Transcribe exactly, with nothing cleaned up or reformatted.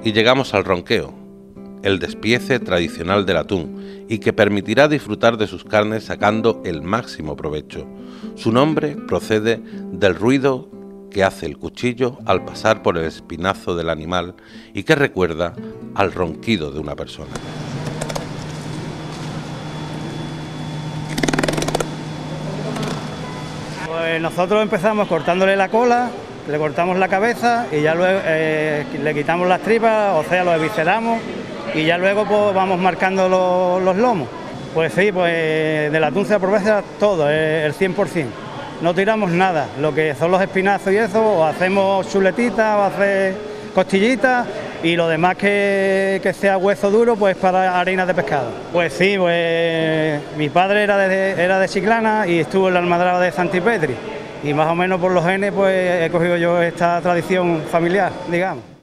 y llegamos al ronqueo, el despiece tradicional del atún y que permitirá disfrutar de sus carnes sacando el máximo provecho. Su nombre procede del ruido que hace el cuchillo al pasar por el espinazo del animal y que recuerda al ronquido de una persona. Pues nosotros empezamos cortándole la cola, le cortamos la cabeza y ya luego eh, le quitamos las tripas, o sea, lo evisceramos y ya luego pues, vamos marcando lo, los lomos. Pues sí, pues del atún se aprovecha todo, el cien por cien. No tiramos nada, lo que son los espinazos y eso, o hacemos chuletitas, o hacer costillitas y lo demás que, que sea hueso duro, pues para harina de pescado. Pues sí, pues mi padre era de, era de Chiclana y estuvo en la almadraba de Santipetri y más o menos por los genes pues he cogido yo esta tradición familiar, digamos.